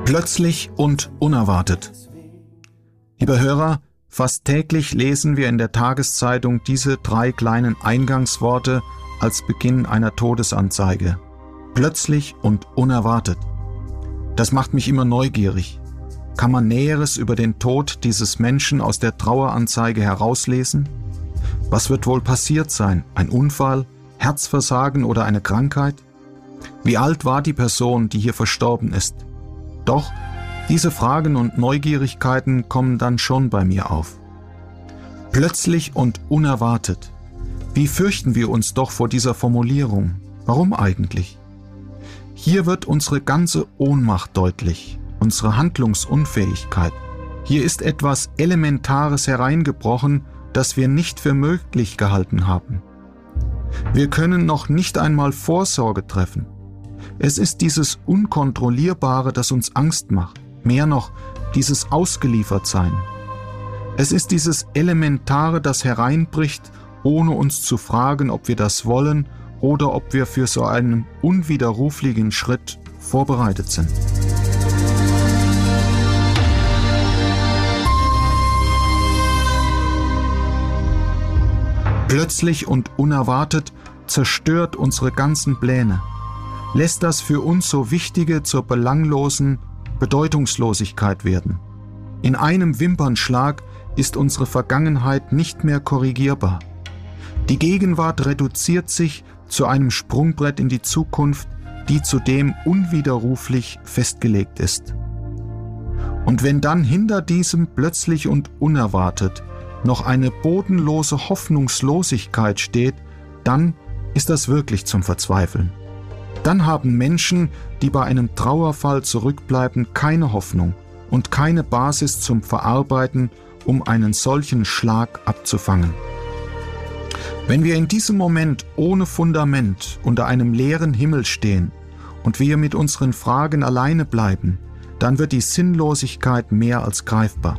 Plötzlich und unerwartet. Lieber Hörer, fast täglich lesen wir in der Tageszeitung diese 3 kleinen Eingangsworte als Beginn einer Todesanzeige. Plötzlich und unerwartet. Das macht mich immer neugierig. Kann man Näheres über den Tod dieses Menschen aus der Traueranzeige herauslesen? Was wird wohl passiert sein? Ein Unfall, Herzversagen oder eine Krankheit? Wie alt war die Person, die hier verstorben ist? Doch, diese Fragen und Neugierigkeiten kommen dann schon bei mir auf. Plötzlich und unerwartet. Wie fürchten wir uns doch vor dieser Formulierung? Warum eigentlich? Hier wird unsere ganze Ohnmacht deutlich, unsere Handlungsunfähigkeit. Hier ist etwas Elementares hereingebrochen, das wir nicht für möglich gehalten haben. Wir können noch nicht einmal Vorsorge treffen. Es ist dieses Unkontrollierbare, das uns Angst macht. Mehr noch, dieses Ausgeliefertsein. Es ist dieses Elementare, das hereinbricht, ohne uns zu fragen, ob wir das wollen oder ob wir für so einen unwiderruflichen Schritt vorbereitet sind. Plötzlich und unerwartet zerstört unsere ganzen Pläne, lässt das für uns so Wichtige zur belanglosen Bedeutungslosigkeit werden. In einem Wimpernschlag ist unsere Vergangenheit nicht mehr korrigierbar. Die Gegenwart reduziert sich zu einem Sprungbrett in die Zukunft, die zudem unwiderruflich festgelegt ist. Und wenn dann hinter diesem plötzlich und unerwartet noch eine bodenlose Hoffnungslosigkeit steht, dann ist das wirklich zum Verzweifeln. Dann haben Menschen, die bei einem Trauerfall zurückbleiben, keine Hoffnung und keine Basis zum Verarbeiten, um einen solchen Schlag abzufangen. Wenn wir in diesem Moment ohne Fundament unter einem leeren Himmel stehen und wir mit unseren Fragen alleine bleiben, dann wird die Sinnlosigkeit mehr als greifbar.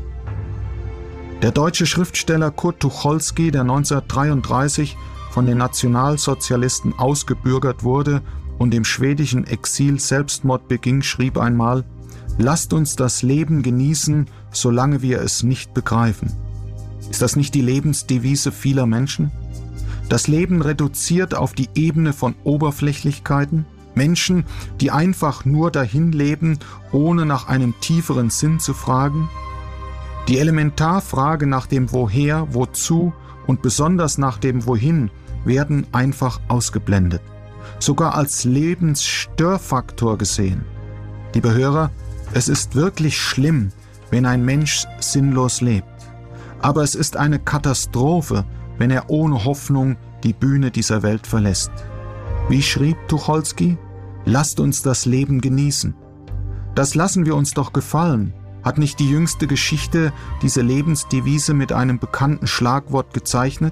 Der deutsche Schriftsteller Kurt Tucholsky, der 1933 von den Nationalsozialisten ausgebürgert wurde und im schwedischen Exil Selbstmord beging, schrieb einmal: Lasst uns das Leben genießen, solange wir es nicht begreifen. Ist das nicht die Lebensdevise vieler Menschen? Das Leben reduziert auf die Ebene von Oberflächlichkeiten, Menschen, die einfach nur dahin leben, ohne nach einem tieferen Sinn zu fragen? Die Elementarfrage nach dem Woher, Wozu und besonders nach dem Wohin werden einfach ausgeblendet, sogar als Lebensstörfaktor gesehen. Liebe Hörer, es ist wirklich schlimm, wenn ein Mensch sinnlos lebt. Aber es ist eine Katastrophe, wenn er ohne Hoffnung die Bühne dieser Welt verlässt. Wie schrieb Tucholsky? Lasst uns das Leben genießen. Das lassen wir uns doch gefallen. Hat nicht die jüngste Geschichte diese Lebensdevise mit einem bekannten Schlagwort gezeichnet?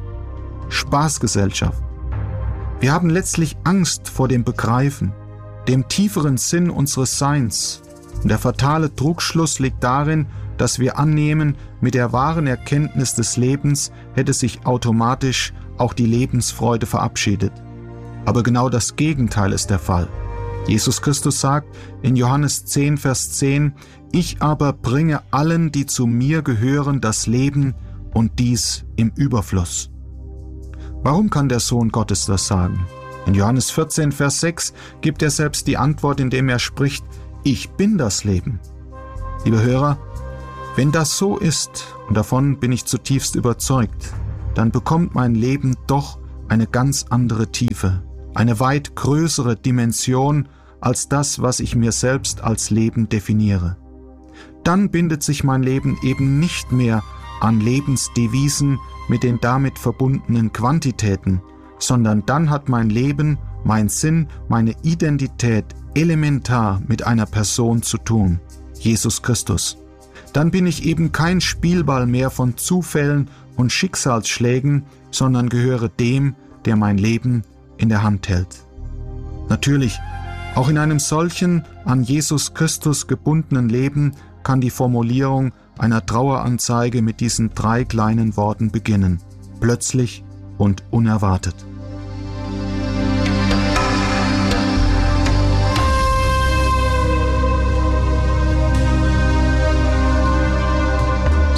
Spaßgesellschaft. Wir haben letztlich Angst vor dem Begreifen, dem tieferen Sinn unseres Seins. Und der fatale Trugschluss liegt darin, dass wir annehmen, mit der wahren Erkenntnis des Lebens hätte sich automatisch auch die Lebensfreude verabschiedet. Aber genau das Gegenteil ist der Fall. Jesus Christus sagt in Johannes 10, Vers 10, Ich aber bringe allen, die zu mir gehören, das Leben und dies im Überfluss. Warum kann der Sohn Gottes das sagen? In Johannes 14, Vers 6 gibt er selbst die Antwort, indem er spricht, Ich bin das Leben. Liebe Hörer, wenn das so ist, und davon bin ich zutiefst überzeugt, dann bekommt mein Leben doch eine ganz andere Tiefe, eine weit größere Dimension als das, was ich mir selbst als Leben definiere. Dann bindet sich mein Leben eben nicht mehr an Lebensdevisen mit den damit verbundenen Quantitäten, sondern dann hat mein Leben, mein Sinn, meine Identität elementar mit einer Person zu tun, Jesus Christus. Dann bin ich eben kein Spielball mehr von Zufällen und Schicksalsschlägen, sondern gehöre dem, der mein Leben in der Hand hält. Natürlich, auch in einem solchen an Jesus Christus gebundenen Leben kann die Formulierung einer Traueranzeige mit diesen 3 kleinen Worten beginnen: plötzlich und unerwartet.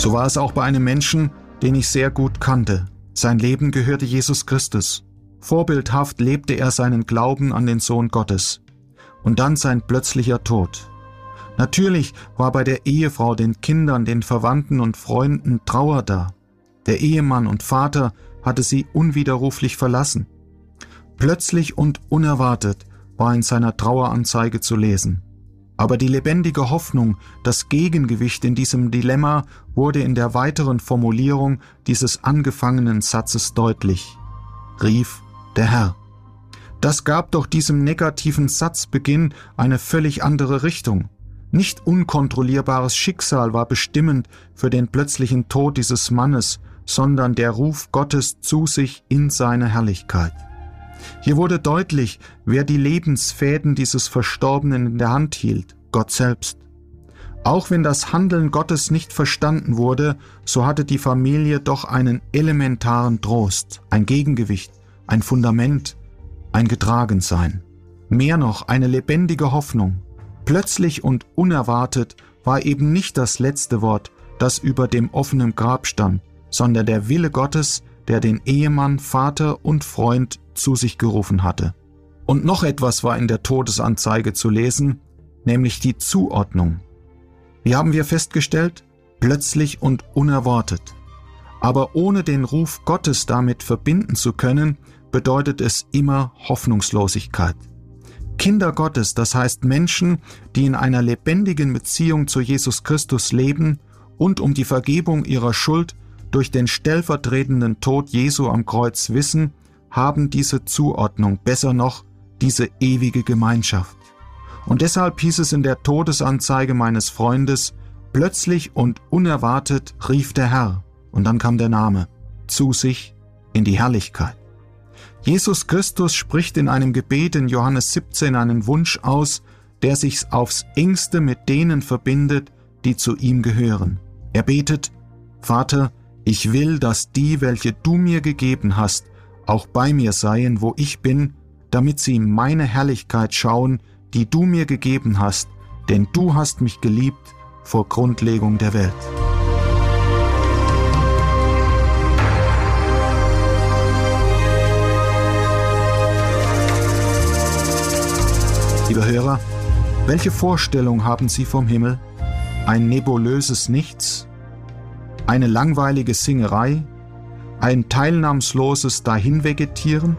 So war es auch bei einem Menschen, den ich sehr gut kannte. Sein Leben gehörte Jesus Christus. Vorbildhaft lebte er seinen Glauben an den Sohn Gottes. Und dann sein plötzlicher Tod. Natürlich war bei der Ehefrau, den Kindern, den Verwandten und Freunden Trauer da. Der Ehemann und Vater hatte sie unwiderruflich verlassen. Plötzlich und unerwartet war in seiner Traueranzeige zu lesen. Aber die lebendige Hoffnung, das Gegengewicht in diesem Dilemma wurde in der weiteren Formulierung dieses angefangenen Satzes deutlich. Rief der Herr. Das gab doch diesem negativen Satzbeginn eine völlig andere Richtung. Nicht unkontrollierbares Schicksal war bestimmend für den plötzlichen Tod dieses Mannes, sondern der Ruf Gottes zu sich in seine Herrlichkeit. Hier wurde deutlich, wer die Lebensfäden dieses Verstorbenen in der Hand hielt, Gott selbst. Auch wenn das Handeln Gottes nicht verstanden wurde, so hatte die Familie doch einen elementaren Trost, ein Gegengewicht, ein Fundament, ein Getragensein. Mehr noch, eine lebendige Hoffnung. Plötzlich und unerwartet war eben nicht das letzte Wort, das über dem offenen Grab stand, sondern der Wille Gottes, der den Ehemann, Vater und Freund zu sich gerufen hatte. Und noch etwas war in der Todesanzeige zu lesen, nämlich die Zuordnung. Wie haben wir festgestellt? Plötzlich und unerwartet. Aber ohne den Ruf Gottes damit verbinden zu können, bedeutet es immer Hoffnungslosigkeit. Kinder Gottes, das heißt Menschen, die in einer lebendigen Beziehung zu Jesus Christus leben und um die Vergebung ihrer Schuld durch den stellvertretenden Tod Jesu am Kreuz wissen, haben diese Zuordnung, besser noch, diese ewige Gemeinschaft. Und deshalb hieß es in der Todesanzeige meines Freundes, plötzlich und unerwartet rief der Herr, und dann kam der Name, zu sich in die Herrlichkeit. Jesus Christus spricht in einem Gebet in Johannes 17 einen Wunsch aus, der sich aufs engste mit denen verbindet, die zu ihm gehören. Er betet, Vater, ich will, dass die, welche du mir gegeben hast, auch bei mir seien, wo ich bin, damit sie meine Herrlichkeit schauen, die du mir gegeben hast, denn du hast mich geliebt vor Grundlegung der Welt. Liebe Hörer, welche Vorstellung haben Sie vom Himmel? Ein nebulöses Nichts? Eine langweilige Singerei? Ein teilnahmsloses Dahinvegetieren?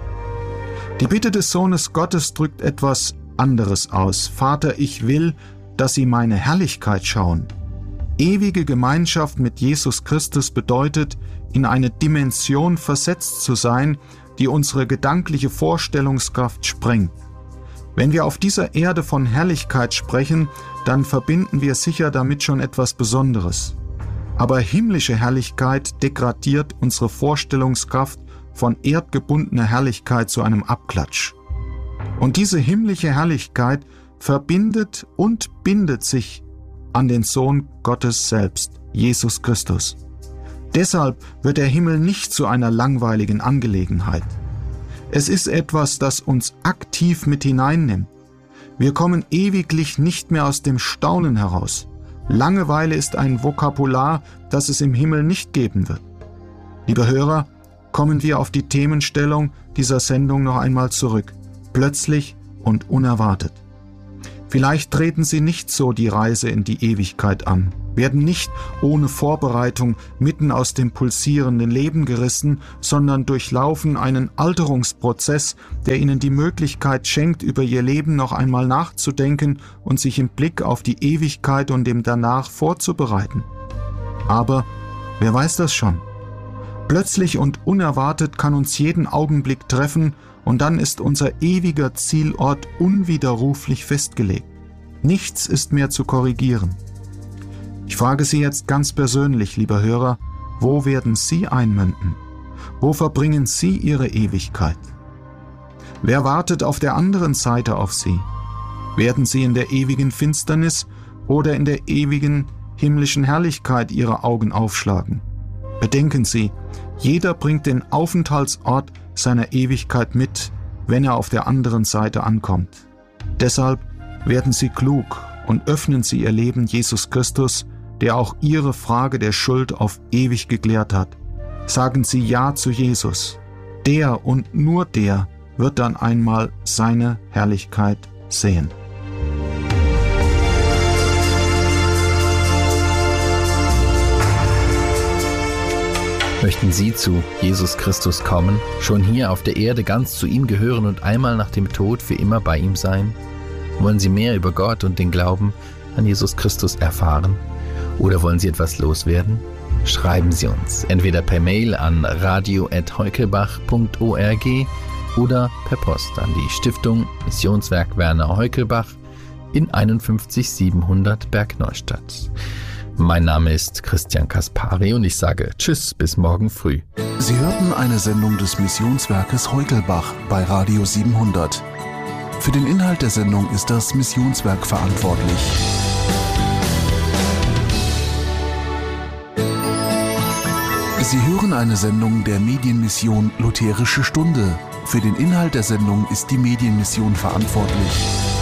Die Bitte des Sohnes Gottes drückt etwas anderes aus. Vater, ich will, dass sie meine Herrlichkeit schauen. Ewige Gemeinschaft mit Jesus Christus bedeutet, in eine Dimension versetzt zu sein, die unsere gedankliche Vorstellungskraft sprengt. Wenn wir auf dieser Erde von Herrlichkeit sprechen, dann verbinden wir sicher damit schon etwas Besonderes. Aber himmlische Herrlichkeit degradiert unsere Vorstellungskraft von erdgebundener Herrlichkeit zu einem Abklatsch. Und diese himmlische Herrlichkeit verbindet und bindet sich an den Sohn Gottes selbst, Jesus Christus. Deshalb wird der Himmel nicht zu einer langweiligen Angelegenheit. Es ist etwas, das uns aktiv mit hineinnimmt. Wir kommen ewiglich nicht mehr aus dem Staunen heraus. Langeweile ist ein Vokabular, das es im Himmel nicht geben wird. Liebe Hörer, kommen wir auf die Themenstellung dieser Sendung noch einmal zurück. Plötzlich und unerwartet. Vielleicht treten Sie nicht so die Reise in die Ewigkeit an, werden nicht ohne Vorbereitung mitten aus dem pulsierenden Leben gerissen, sondern durchlaufen einen Alterungsprozess, der Ihnen die Möglichkeit schenkt, über Ihr Leben noch einmal nachzudenken und sich im Blick auf die Ewigkeit und dem Danach vorzubereiten. Aber wer weiß das schon? Plötzlich und unerwartet kann uns jeden Augenblick treffen und dann ist unser ewiger Zielort unwiderruflich festgelegt. Nichts ist mehr zu korrigieren. Ich frage Sie jetzt ganz persönlich, lieber Hörer, wo werden Sie einmünden? Wo verbringen Sie Ihre Ewigkeit? Wer wartet auf der anderen Seite auf Sie? Werden Sie in der ewigen Finsternis oder in der ewigen himmlischen Herrlichkeit Ihre Augen aufschlagen? Bedenken Sie, jeder bringt den Aufenthaltsort seiner Ewigkeit mit, wenn er auf der anderen Seite ankommt. Deshalb werden Sie klug und öffnen Sie Ihr Leben Jesus Christus, der auch Ihre Frage der Schuld auf ewig geklärt hat. Sagen Sie Ja zu Jesus. Der und nur der wird dann einmal seine Herrlichkeit sehen. Möchten Sie zu Jesus Christus kommen, schon hier auf der Erde ganz zu ihm gehören und einmal nach dem Tod für immer bei ihm sein? Wollen Sie mehr über Gott und den Glauben an Jesus Christus erfahren? Oder wollen Sie etwas loswerden? Schreiben Sie uns, entweder per Mail an radio@heukelbach.org oder per Post an die Stiftung Missionswerk Werner Heukelbach in 51700 Bergneustadt. Mein Name ist Christian Kaspari und ich sage Tschüss, bis morgen früh. Sie hörten eine Sendung des Missionswerkes Heukelbach bei Radio 700. Für den Inhalt der Sendung ist das Missionswerk verantwortlich. Sie hören eine Sendung der Medienmission Lutherische Stunde. Für den Inhalt der Sendung ist die Medienmission verantwortlich.